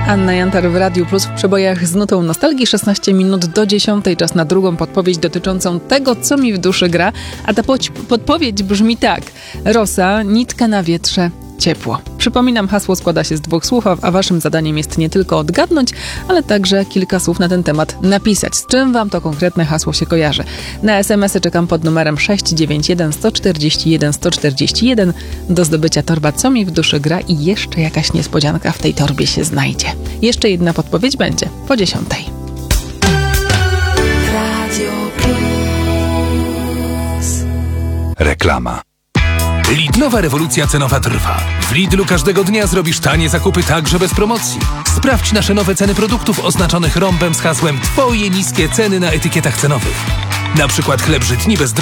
Anna Jantar w Radiu Plus w przebojach z nutą nostalgii. 16 minut do 10. Czas na drugą podpowiedź dotyczącą tego, co mi w duszy gra. A ta podpowiedź brzmi tak. Rosa, nitka na wietrze, ciepło. Przypominam, hasło składa się z 2 słów, a waszym zadaniem jest nie tylko odgadnąć, ale także kilka słów na ten temat napisać. Z czym wam to konkretne hasło się kojarzy? Na SMS-y czekam pod numerem 691 141 141. Do zdobycia torba Co mi w duszy gra i jeszcze jakaś niespodzianka w tej torbie się znajdzie. Jeszcze jedna podpowiedź będzie po 10. Radio Plus. Reklama. Lidlowa rewolucja cenowa trwa. W Lidlu każdego dnia zrobisz tanie zakupy także bez promocji. Sprawdź nasze nowe ceny produktów oznaczonych rąbem z hasłem Twoje niskie ceny na etykietach cenowych. Na przykład chleb żytni bez